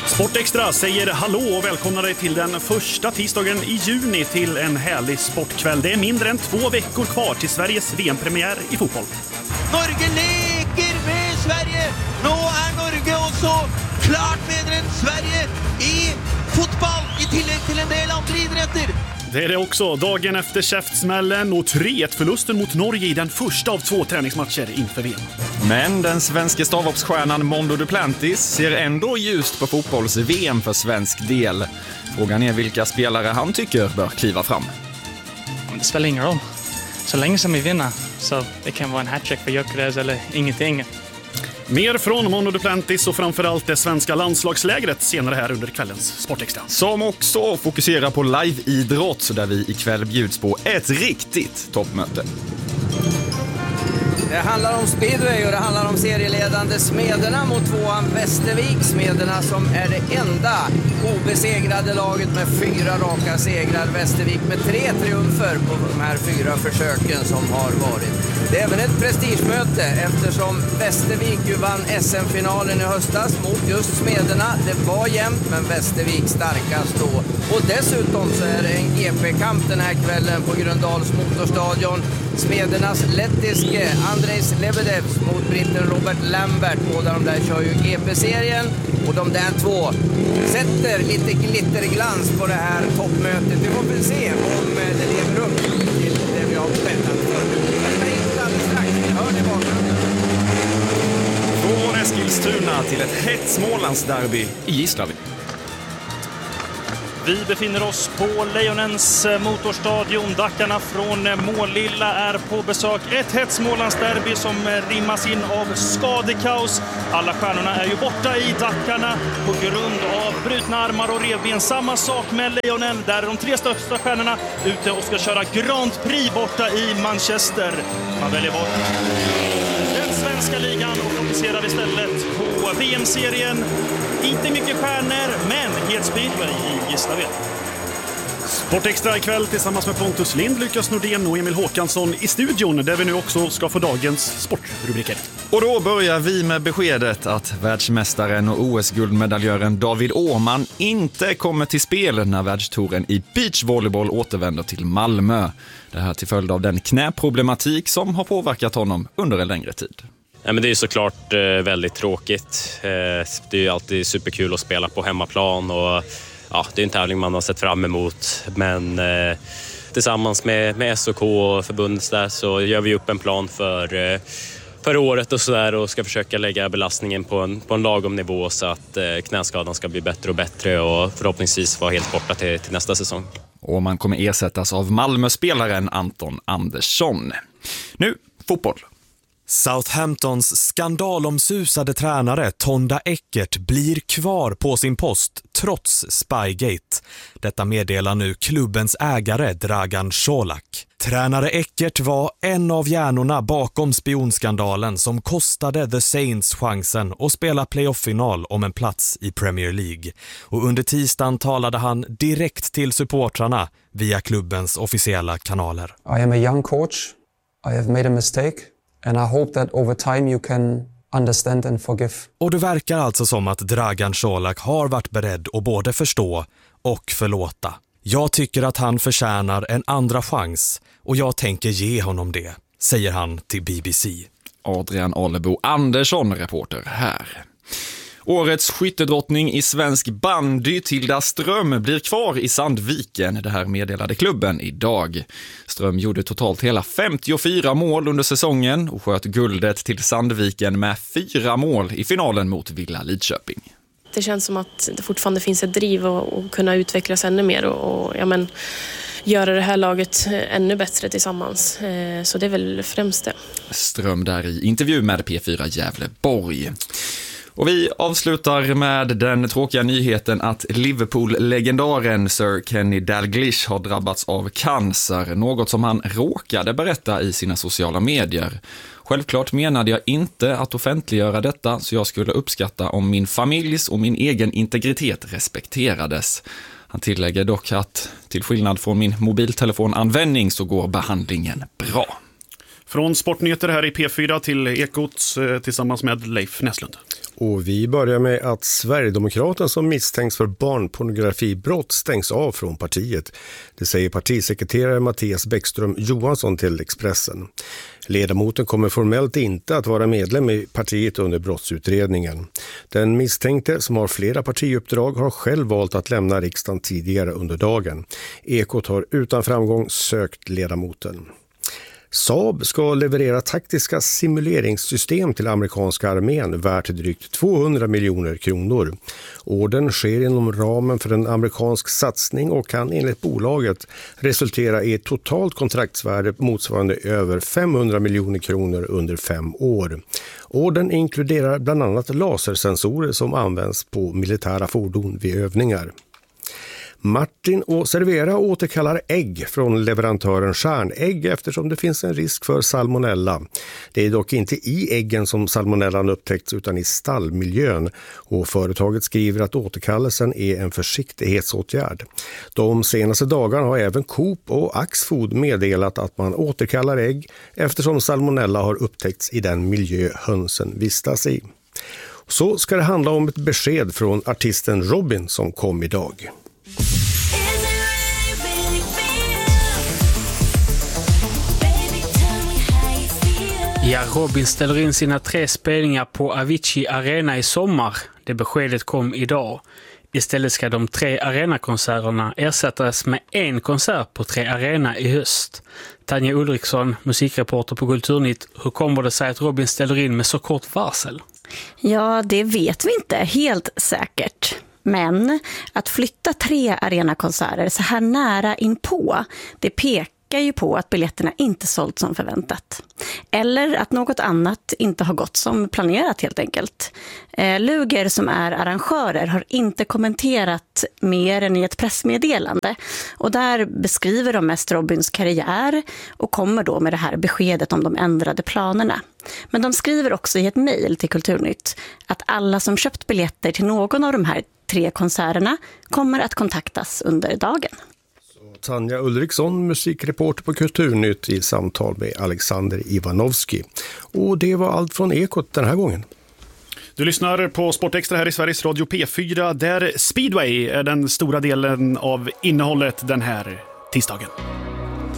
Sportextra säger hallå och välkomnar dig till den första tisdagen i juni till en härlig sportkväll. Det är mindre än 2 veckor kvar till Sveriges VM-premiär i fotboll. Norge leker med Sverige. Nu är Norge också klart bedre än Sverige i fotboll i tillägg till en del andra idrotter. Det är det också dagen efter käftsmällen och 3-1-förlusten mot Norge i den första av 2 träningsmatcher inför VM. Men den svenska stavhoppsstjärnan Mondo Duplantis ser ändå ljust på fotbolls-VM för svensk del. Frågan är vilka spelare han tycker bör kliva fram. Det spelar ingen roll. Så länge som vi vinner så det kan vara en hattrick för Gyökeres eller ingenting. Mer från Mondo Duplantis och framförallt det svenska landslagslägret senare här under kvällens Sportextra. Som också fokuserar på live-idrott där vi ikväll bjuds på ett riktigt toppmöte. Det handlar om speedway och det handlar om serieledande Smederna mot 2an Västervik. Smederna som är det enda obesegrade laget med 4 raka segrar. Västervik med 3 triumfer på de här 4 försöken som har varit. Det är även ett prestigemöte eftersom Västervik ju vann SM-finalen i höstas mot just Smederna. Det var jämnt men Västervik starkast då. Och dessutom så är det en GP-kamp den här kvällen på Gröndals motorstadion. Smedernas lettiske Andrejs Lebedevs mot britten Robert Lambert. Båda de där kör ju GP-serien och de där 2 sätter lite glitterglans på det här toppmötet. Vi får väl se om det lever upp till det vi har väntat för. Från Eskilstuna till ett hett Smålandsderby i Gislaved. Vi befinner oss på Lejonens motorstadion. Dackarna från Målilla är på besök. Ett hett Smålandsderby som rimmas in av skadekaos. Alla stjärnorna är ju borta i Dackarna på grund av brutna armar och revben. Samma sak med Lejonen. Där är de 3 största stjärnorna ute och ska köra Grand Prix borta i Manchester. Man väljer bort den svenska ligan och fokuserar istället på VM-serien. Inte mycket stjärnor, men het speedway i Gislaved. Sportextra ikväll tillsammans med Pontus Lind, Lukas Nordén och Emil Håkansson i studion där vi nu också ska få dagens sportrubriker. Och då börjar vi med beskedet att världsmästaren och OS-guldmedaljören David Åhman inte kommer till spel när världstouren i beachvolleyboll återvänder till Malmö. Det här till följd av den knäproblematik som har påverkat honom under en längre tid. Ja, men det är såklart väldigt tråkigt. Det är ju alltid superkul att spela på hemmaplan och ja, det är en tävling man har sett fram emot. Men tillsammans med SOK och förbundet där så gör vi upp en plan för året och sådär och ska försöka lägga belastningen på en lagom nivå så att knäskadan ska bli bättre och bättre och förhoppningsvis vara helt borta till nästa säsong. Och man kommer ersättas av Malmö-spelaren Anton Andersson. Nu, fotboll. Southamptons skandalomsusade tränare Tonda Eckert blir kvar på sin post trots Spygate. Detta meddelar nu klubbens ägare Dragan Colak. Tränare Eckert var en av hjärnorna bakom spionskandalen som kostade The Saints chansen att spela playoff-final om en plats i Premier League. Och under tisdagen talade han direkt till supportrarna via klubbens officiella kanaler. I am a young coach. I have made a mistake. And I hope that over time you can understand and forgive. Och det verkar alltså som att Dragan Colak har varit beredd att både förstå och förlåta. Jag tycker att han förtjänar en andra chans och jag tänker ge honom det, säger han till BBC. Adrian Alebo Andersson, reporter här. Årets skyttedrottning i svensk bandy Tilda Ström blir kvar i Sandviken. Det här meddelade klubben idag. Ström gjorde totalt hela 54 mål under säsongen och sköt guldet till Sandviken med 4 mål i finalen mot Villa Lidköping. Det känns som att det fortfarande finns ett driv att kunna utvecklas ännu mer och göra det här laget ännu bättre tillsammans. Så det är väl främst det. Ström där i intervju med P4 Gävleborg. Och vi avslutar med den tråkiga nyheten att Liverpool-legendaren Sir Kenny Dalglish har drabbats av cancer, något som han råkade berätta i sina sociala medier. Självklart menade jag inte att offentliggöra detta, så jag skulle uppskatta om min familjs och min egen integritet respekterades. Han tillägger dock att till skillnad från min mobiltelefonanvändning så går behandlingen bra. Från Sportnyheter här i P4 till Ekot tillsammans med Leif Näslund. Och vi börjar med att Sverigedemokraten som misstänks för barnpornografibrott stängs av från partiet. Det säger partisekreterare Mattias Bäckström Johansson till Expressen. Ledamoten kommer formellt inte att vara medlem i partiet under brottsutredningen. Den misstänkte, som har flera partiuppdrag, har själv valt att lämna riksdagen tidigare under dagen. Ekot har utan framgång sökt ledamoten. Saab ska leverera taktiska simuleringssystem till amerikanska armén värt drygt 200 miljoner kronor. Ordern sker inom ramen för en amerikansk satsning och kan enligt bolaget resultera i ett totalt kontraktsvärde motsvarande över 500 miljoner kronor under 5 år. Ordern inkluderar bland annat lasersensorer som används på militära fordon vid övningar. Martin och Servera återkallar ägg från leverantören Stjärnägg eftersom det finns en risk för salmonella. Det är dock inte i äggen som salmonellan upptäckts utan i stallmiljön, och företaget skriver att återkallelsen är en försiktighetsåtgärd. De senaste dagarna har även Coop och Axfood meddelat att man återkallar ägg eftersom salmonella har upptäckts i den miljö hönsen vistas i. Så ska det handla om ett besked från artisten Robin som kom idag. Ja, Robin ställer in sina 3 spelningar på Avicii Arena i sommar. Det beskedet kom idag. Istället ska de 3 arenakonserterna ersättas med 1 konsert på 3 Arena i höst. Tanja Ulriksson, musikreporter på Kulturnytt. Hur kommer det sig att Robin ställer in med så kort varsel? Ja, det vet vi inte helt säkert. Men att flytta 3 arenakonserter så här nära inpå, det pekar ju på att biljetterna inte sålt som förväntat. Eller att något annat inte har gått som planerat helt enkelt. Luger som är arrangörer har inte kommenterat mer än i ett pressmeddelande. Och där beskriver de mest Robins karriär och kommer då med det här beskedet om de ändrade planerna. Men de skriver också i ett mejl till Kulturnytt att alla som köpt biljetter till någon av de här 3 konserterna kommer att kontaktas under dagen. Tanja Ulriksson, musikreporter på Kulturnytt i samtal med Alexander Ivanovski. Och det var allt från Ekot den här gången. Du lyssnar på Sportextra här i Sveriges Radio P4 där speedway är den stora delen av innehållet den här tisdagen.